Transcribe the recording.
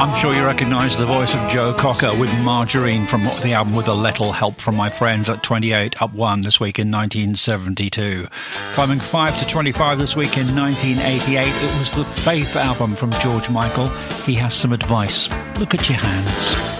I'm sure you recognise the voice of Joe Cocker with Margarine from the album With a Little Help from My Friends at 28, up 1 this week in 1972. Climbing 5 to 25 this week in 1988, it was the Faith album from George Michael. He has some advice. Look at your hands.